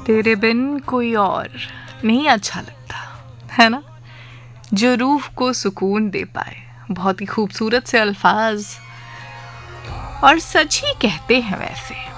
तेरे बिन कोई और नहीं अच्छा लगता, है ना? जो रूह को सुकून दे पाए। बहुत ही खूबसूरत से अल्फाज, और सच ही कहते हैं वैसे।